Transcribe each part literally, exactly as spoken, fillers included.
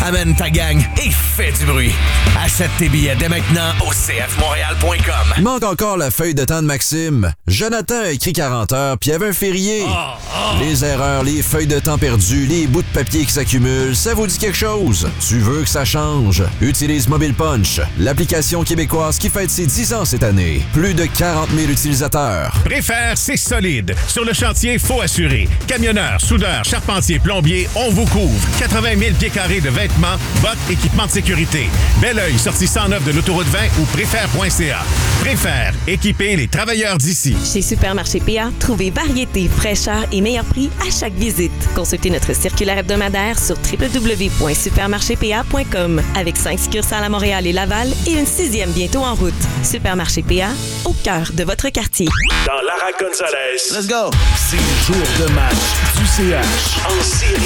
Amène ta gang et fais du bruit. Achète tes billets dès maintenant au c f montréal point com. Il manque encore la feuille de temps de Maxime. Jonathan a écrit quarante heures, puis il y avait un férié. Oh, oh. Les erreurs, les feuilles de temps perdues, les bouts de papier qui s'accumulent, ça vous dit quelque chose? Tu veux que ça change? Utilise Mobile Punch, l'application québécoise qui fête ses dix ans cette année. Plus de quarante mille utilisateurs. Préfère, c'est solide. Sur le chantier, faut assurer. Camionneurs, soudeurs, charpentiers, plombiers, on vous couvre. quatre-vingt mille pieds carrés de vêtements, bottes, équipements de sécurité. Belleuil, sortie cent neuf de l'autoroute vingt ou préfère point c a. Préfère, équiper les travailleurs d'ici. Chez Supermarché P A, trouvez variété, fraîcheur et meilleur prix à chaque visite. Consultez notre circulaire hebdomadaire sur w w w point supermarché p a point com avec cinq succursales à Montréal et Laval et une sixième bientôt en route. Supermarché P A, au cœur de votre quartier. Dans Lara Gonzalez. Let's go! C'est le jour de match du C H en série.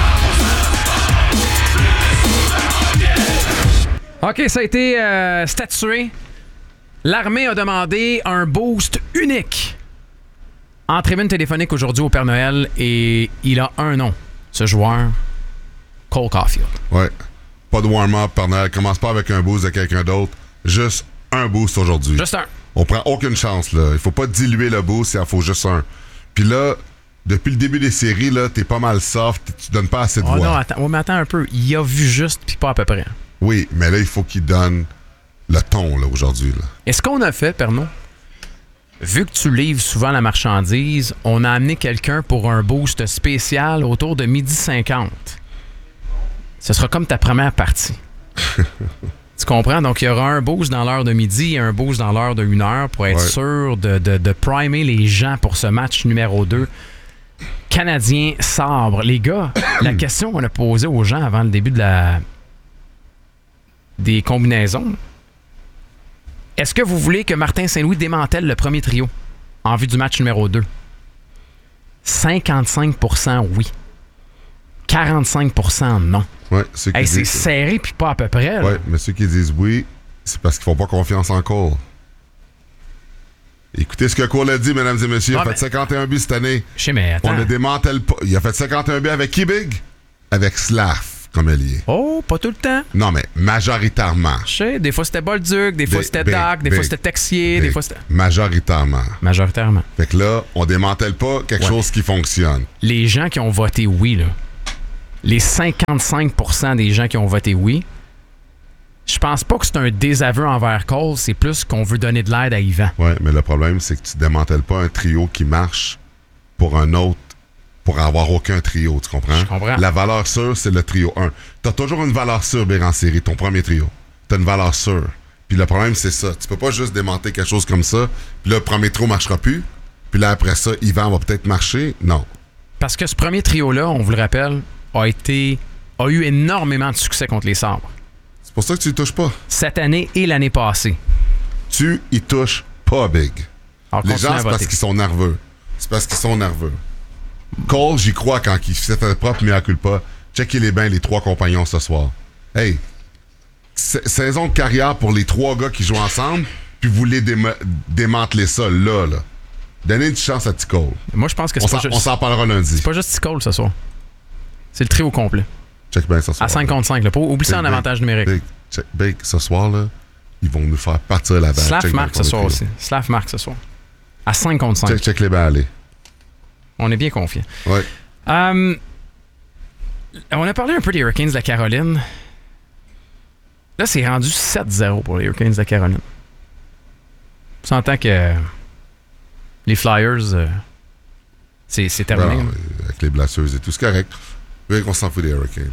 OK, ça a été euh, statué. L'armée a demandé un boost unique en tribune téléphonique aujourd'hui au Père Noël et il a un nom, ce joueur, Cole Caulfield. Ouais. Pas de warm-up, Père Noël. Commence pas avec un boost de quelqu'un d'autre. Juste un boost aujourd'hui. Juste un. On prend aucune chance, là. Il faut pas diluer le boost, il en faut juste un. Puis là, depuis le début des séries, là, t'es pas mal soft, tu donnes pas assez de oh voix. Non, attends, ouais, mais attends un peu. Il a vu juste, puis pas à peu près. Oui, mais là, il faut qu'il donne le ton, là, aujourd'hui. Là. Est-ce qu'on a fait, Pernod? Vu que tu livres souvent la marchandise, on a amené quelqu'un pour un boost spécial autour de midi cinquante. Ce sera comme ta première partie. Tu comprends? Donc, il y aura un boost dans l'heure de midi et un boost dans l'heure de une heure pour être ouais. sûr de, de, de primer les gens pour ce match numéro deux. Canadien sabre. Les gars, la question qu'on a posée aux gens avant le début de la des combinaisons, est-ce que vous voulez que Martin Saint-Louis démantèle le premier trio en vue du match numéro deux? cinquante-cinq pour cent oui. quarante-cinq pour cent non. Ouais, ceux qui hey, disent... C'est serré puis pas à peu près. Oui, mais ceux qui disent oui, c'est parce qu'ils font pas confiance en Cole. Écoutez ce que Cole a dit, mesdames et messieurs. Il a fait cinquante et un buts cette année. Je sais, mais attends. On ne démantèle pas. Il a fait cinquante et un buts avec qui, Big? Avec Slav, comme ailier. Oh, pas tout le temps. Non, mais majoritairement. Je sais, des fois c'était Bolduc, des fois Big, c'était Big, Doc, des Big, fois c'était Texier, Big. des fois c'était... Majoritairement. Majoritairement. Fait que là, on démantèle pas quelque ouais. chose qui fonctionne. Les gens qui ont voté oui, là, les cinquante-cinq pour cent des gens qui ont voté oui, je pense pas que c'est un désaveu envers Cole, c'est plus qu'on veut donner de l'aide à Yvan. Oui, mais le problème, c'est que tu démantèles pas un trio qui marche pour un autre, pour avoir aucun trio, tu comprends? Je comprends. La valeur sûre, c'est le trio un. T'as toujours une valeur sûre, Big, en série, ton premier trio. T'as une valeur sûre. Puis le problème, c'est ça. Tu peux pas juste démanteler quelque chose comme ça, puis là, le premier trio marchera plus, puis là, après ça, Yvan va peut-être marcher. Non. Parce que ce premier trio-là, on vous le rappelle, a été a eu énormément de succès contre les Sabres. C'est pour ça que tu y touches pas. Cette année et l'année passée. Tu y touches pas, Big. Alors, les gens, c'est parce qu'ils sont nerveux. C'est parce qu'ils sont nerveux. Cole, j'y crois quand il fait sa propre mea culpa. Checkez les bains, les trois compagnons ce soir. Hey, saison de carrière pour les trois gars qui jouent ensemble, puis vous voulez déma- démanteler ça là, là. Donnez une chance à T. Cole. Moi, je pense que c'est on pas s'en, juste... On s'en parlera lundi. C'est pas juste T. Cole ce soir. C'est le trio complet. Check bien ce soir. À cinq contre cinq. Là. Pas oublie ça en avantage numérique. Big, check, Big, ce soir, là, ils vont nous faire partir la balle. Slav marque ce soir aussi. Slav marque ce soir. À cinq contre cinq. Check, check les balles, allez. On est bien confiants. Oui. Um, on a parlé un peu des Hurricanes de la Caroline. Là, c'est rendu sept zéro pour les Hurricanes de la Caroline. On s'entend que les Flyers, euh, c'est, c'est terminé. Non, avec les blessures et tout, c'est correct. Oui, qu'on s'en fout des Hurricanes.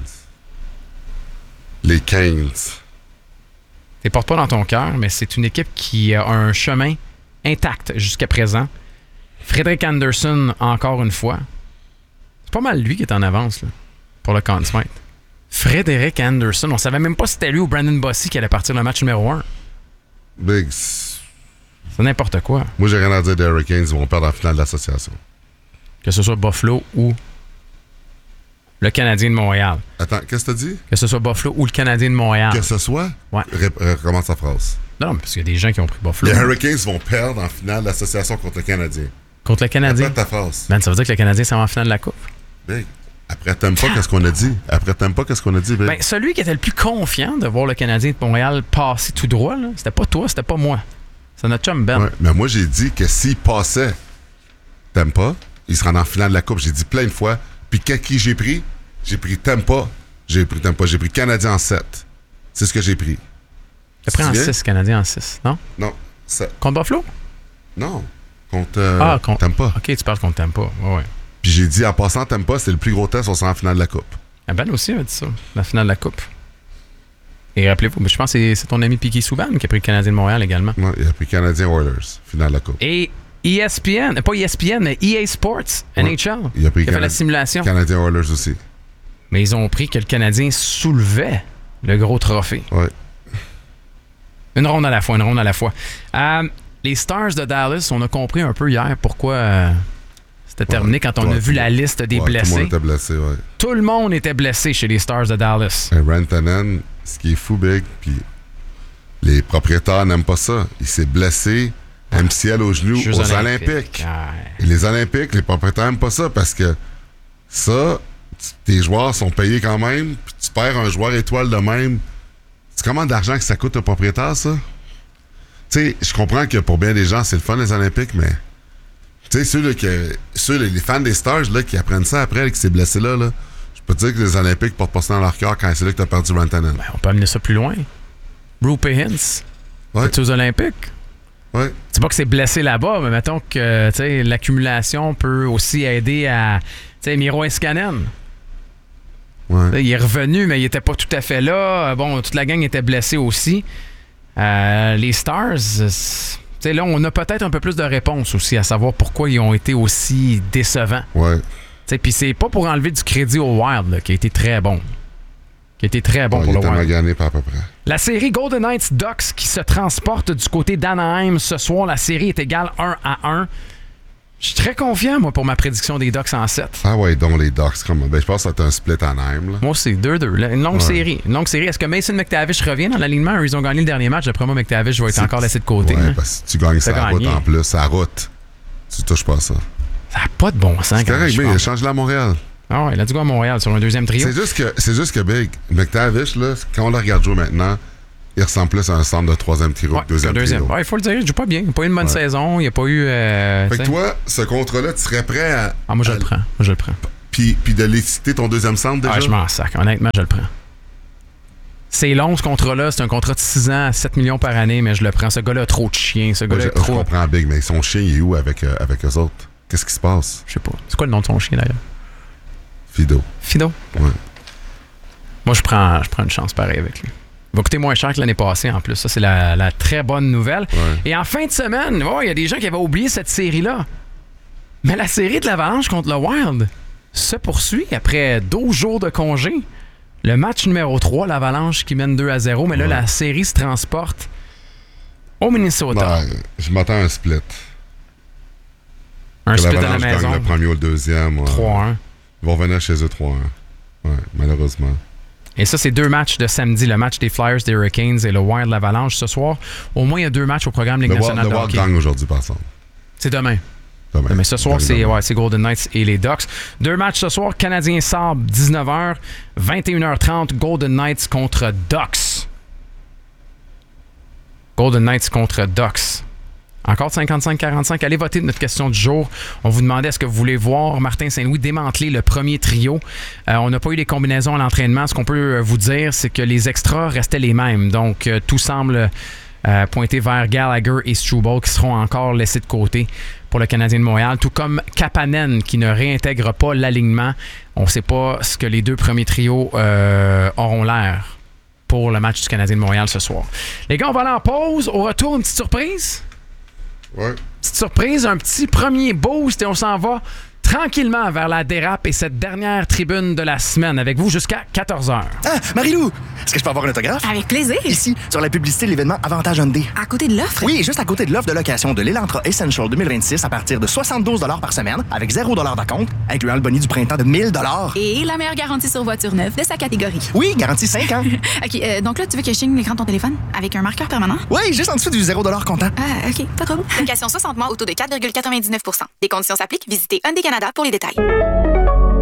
Les Canes. T'es portes pas dans ton cœur, mais c'est une équipe qui a un chemin intact jusqu'à présent. Frederik Andersen, encore une fois. C'est pas mal lui qui est en avance là, pour le Conn Smythe. Frederik Andersen, on savait même pas si c'était lui ou Brandon Bossy qui allait partir le match numéro un. Big. C'est n'importe quoi. Moi, j'ai rien à dire des Hurricanes, ils vont perdre en finale de l'association. Que ce soit Buffalo ou le Canadien de Montréal. Attends, qu'est-ce que t'as dit? Que ce soit Buffalo ou le Canadien de Montréal. Que ce soit? Ouais. Ré- recommence sa phrase. Non, non, parce qu'il y a des gens qui ont pris Buffalo. Les Hurricanes vont perdre en finale de l'association contre le Canadien. Contre le Canadien? Répète ta phrase. Ben, ça veut dire que le Canadien s'en va en finale de la Coupe. Big. Après, t'aimes pas qu'est-ce qu'on a dit? Après, t'aimes pas qu'est-ce qu'on a dit? Ben, Ben, celui qui était le plus confiant de voir le Canadien de Montréal passer tout droit, là, c'était pas toi, c'était pas moi. C'est notre chum Ben. ouais, mais moi, j'ai dit que s'il passait, t'aimes pas, il se rendait en finale de la Coupe. J'ai dit plein de fois. Puis, qui j'ai pris? J'ai pris t'aimes pas. J'ai pris t'aimes pas. J'ai pris Canadien en sept. C'est ce que j'ai pris. T'as pris en six, Canadien en six, non? Non. sept. Contre Buffalo? Non. Contre. Euh, ah, contre. T'aimes pas. Ok, tu parles contre t'aimes pas. Ouais, ouais. Puis j'ai dit, en passant, t'aimes pas, c'est le plus gros test, on sera en finale de la Coupe. Ah, Ben aussi a dit ça, la finale de la Coupe. Et rappelez-vous, je pense que c'est, c'est ton ami Piquet Souban qui a pris le Canadien de Montréal également. Non, il a pris Canadien Oilers, finale de la Coupe. Et E S P N, pas E S P N, mais E A Sports, N H L, il a, pris qui a fait la simulation. Canadien Oilers aussi. Mais ils ont pris que le Canadien soulevait le gros trophée. Ouais. Une ronde à la fois, une ronde à la fois. Euh, les Stars de Dallas, on a compris un peu hier pourquoi euh, c'était terminé ouais, quand on ouais, a vu la liste des ouais, blessés. Tout le monde était blessé, ouais. Tout le monde était blessé chez les Stars de Dallas. Et Rantanen, ce qui est fou, Big, puis les propriétaires n'aiment pas ça. Il s'est blessé, M C L au genou, Jeux aux olympiques. Olympiques. Ouais. Et les Olympiques, les propriétaires n'aiment pas ça parce que ça, tu- tes joueurs sont payés quand même, puis tu perds un joueur étoile de même. C'est comment d'argent que ça coûte au propriétaire, ça? Tu sais, je comprends que pour bien des gens, c'est le fun, les Olympiques, mais tu sais, ceux, là, que, ceux là, les fans des Stars là, qui apprennent ça après, là, qui s'est blessé là, là, je peux te dire que les Olympiques portent pas ça dans leur cœur quand c'est là que t'as perdu Rantanen. Ben, on peut amener ça plus loin. Rupert Hintz, Ouais. es-tu aux Olympiques? Ouais. C'est pas que c'est blessé là-bas, mais mettons que tu sais, l'accumulation peut aussi aider à. Tu sais, Miro Heiskanen. Ouais. Il est revenu, mais il était pas tout à fait là. Bon, toute la gang était blessée aussi. Euh, les Stars, euh, tu sais, là, on a peut-être un peu plus de réponses aussi à savoir pourquoi ils ont été aussi décevants. Ouais. Puis c'est pas pour enlever du crédit au Wild, là, qui a été très bon. Qui a été très bon Ouais, pour il le était Wild. magané par à peu près. La série Golden Knights Ducks qui se transporte du côté d'Anaheim ce soir. La série est égale un à un. Je suis très confiant, moi, pour ma prédiction des Ducks en sept. Ah ouais, donc les Ducks, comme. Ben, je pense que ça va être un split en Anaheim, là. Moi aussi, deux deux. Une longue Ouais. série. Une longue série. Est-ce que Mason McTavish revient dans l'alignement? Ils ont gagné le dernier match. D'après moi, McTavish va être C'est- encore laissé de côté. Ouais, hein. parce que tu gagnes T'as sa route gagné. en plus. Sa route. Tu touches pas à ça. Ça n'a pas de bon sens. C'est quand correct, je mais pense. change-la à Montréal. Ah ouais, il a dû go à Montréal sur un deuxième trio. C'est juste que, c'est juste que Big, McTavish, là, quand on le regarde jouer maintenant, il ressemble plus à un centre de troisième trio Ouais, que deuxième, un deuxième. trio. Ouais, il faut le dire, il joue pas bien. Il n'a pas eu une bonne Ouais. saison. Il n'a pas eu. euh, Fait que t'sais. toi, ce contrat-là, tu serais prêt à. Ah, moi, je à- le prends. Moi, je le prends. Puis, puis de l'éciter ton deuxième centre déjà? Ah, je m'en sac. Honnêtement, je le prends. C'est long, ce contrat-là. C'est un contrat de six ans à sept millions par année, mais je le prends. Ce gars-là a trop de chiens. Ce Moi, gars-là je, a je trop. comprends Big, mais son chien, il est où avec, euh, avec eux autres? Qu'est-ce qui se passe? Je sais pas. C'est quoi le nom de son chien, d'ailleurs? Fido. Fido? Ouais. Moi, je prends, je prends une chance pareille avec lui. Il va coûter moins cher que l'année passée, en plus. Ça, c'est la, la très bonne nouvelle. Ouais. Et en fin de semaine, oh, il y a des gens qui avaient oublié cette série-là. Mais la série de l'Avalanche contre le Wild se poursuit après douze jours de congé. Le match numéro trois, l'Avalanche qui mène deux à zéro. Mais là, Ouais. la série se transporte au Minnesota. Non, je m'attends à un split. Un Que split à la l'Avalanche gagne maison. le premier ou le deuxième. Ouais. trois un. Ils vont venir chez eux trois un. Ouais, malheureusement. Et ça, c'est deux matchs de samedi. Le match des Flyers, des Hurricanes et le Wild de l'Avalanche ce soir. Au moins, il y a deux matchs au programme Ligue Le Wild, nationale le de Wild hockey. gagne aujourd'hui, par exemple. C'est demain. Demain. Mais ce soir, Gagne c'est demain. ouais, c'est Golden Knights et les Ducks. Deux matchs ce soir. Canadiens Sabres, dix-neuf heures. vingt et une heures trente, Golden Knights contre Ducks. Golden Knights contre Ducks. Encore cinquante-cinq quarante-cinq. Allez voter de notre question du jour. On vous demandait est-ce que vous voulez voir Martin Saint-Louis démanteler le premier trio. Euh, on n'a pas eu les combinaisons à l'entraînement. Ce qu'on peut euh, vous dire, c'est que les extras restaient les mêmes. Donc, euh, tout semble euh, pointer vers Gallagher et Struble qui seront encore laissés de côté pour le Canadien de Montréal. Tout comme Kapanen qui ne réintègre pas l'alignement. On ne sait pas ce que les deux premiers trios euh, auront l'air pour le match du Canadien de Montréal ce soir. Les gars, on va aller en pause. Au retour, une petite surprise. Ouais. Petite surprise, un petit premier boost et on s'en va tranquillement vers la dérape et cette dernière tribune de la semaine avec vous jusqu'à quatorze heures. Ah, Marie-Lou, est-ce que je peux avoir un autographe? Avec plaisir. Ici, sur la publicité de l'événement Avantage Hyundai. À côté de l'offre? Oui, juste à côté de l'offre de location de l'Elantra Essential deux mille vingt-six à partir de soixante-douze dollars par semaine avec zéro dollar d'acompte, incluant le bonus du printemps de mille dollars. Et la meilleure garantie sur voiture neuve de sa catégorie. Oui, garantie cinq ans. OK, euh, donc là, tu veux que je signe l'écran de ton téléphone avec un marqueur permanent? Oui, juste en dessous du zéro dollar comptant. Ah, OK, pas trop. Location soixante mois au taux de quatre virgule quatre-vingt-dix-neuf pour cent. Des conditions s'appliquent. Visitez Hyundai Canada pour les détails.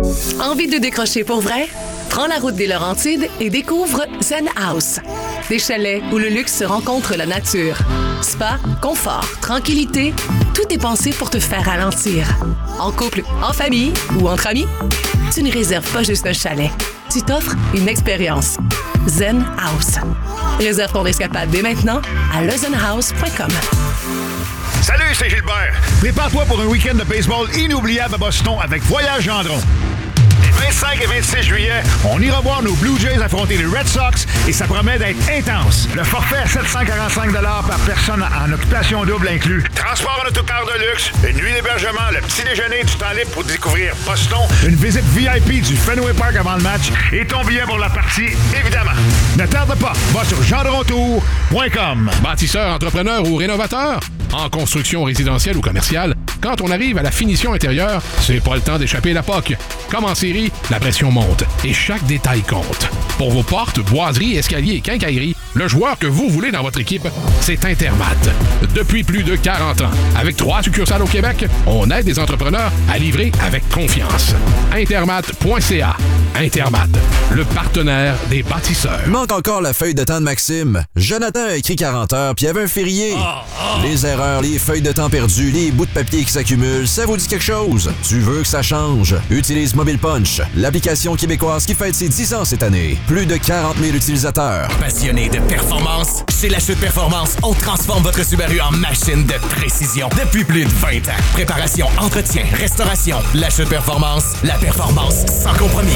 Envie de décrocher pour vrai? Prends la route des Laurentides et découvre Zen House. Des chalets où le luxe se rencontre la nature. Spa, confort, tranquillité, tout est pensé pour te faire ralentir. En couple, en famille ou entre amis, tu ne réserves pas juste un chalet. Tu t'offres une expérience. Zen House. Réserve ton escapade dès maintenant à le zen house point com. Salut, c'est Gilbert. Prépare-toi pour un week-end de baseball inoubliable à Boston avec Voyage Gendron. Les vingt-cinq et vingt-six juillet, on ira voir nos Blue Jays affronter les Red Sox et ça promet d'être intense. Le forfait à sept cent quarante-cinq dollars par personne en occupation double inclus. Transport en autocar de luxe, une nuit d'hébergement, le petit déjeuner du temps libre pour découvrir Boston, une visite V I P du Fenway Park avant le match et ton billet pour la partie, évidemment. Ne tarde pas, va sur gendrontour point com. Bâtisseur, entrepreneur ou rénovateur? En construction résidentielle ou commerciale, quand on arrive à la finition intérieure, c'est pas le temps d'échapper la P O C. Comme en série, la pression monte et chaque détail compte. Pour vos portes, boiseries, escaliers et quincailleries, le joueur que vous voulez dans votre équipe, c'est Intermat. Depuis plus de quarante ans, avec trois succursales au Québec, on aide les entrepreneurs à livrer avec confiance. Intermat point c a. Intermat, le partenaire des bâtisseurs. Manque encore la feuille de temps de Maxime. Jonathan a écrit quarante heures, puis il y avait un férié. Oh, oh. Les erreurs, les feuilles de temps perdues, les bouts de papier qui s'accumulent, ça vous dit quelque chose? Tu veux que ça change? Utilise Mobile Punch, l'application québécoise qui fête ses dix ans cette année. Plus de quarante mille utilisateurs. Passionné de performance? Chez La Chute Performance, on transforme votre Subaru en machine de précision depuis plus de vingt ans. Préparation, entretien, restauration. La Chute Performance, la performance sans compromis.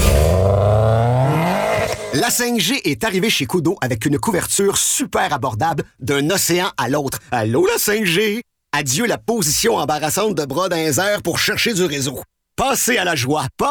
La cinq G est arrivée chez Kudo avec une couverture super abordable d'un océan à l'autre. Allô, la cinq G? Adieu la position embarrassante de bras dans les airs pour chercher du réseau. Passez à la joie.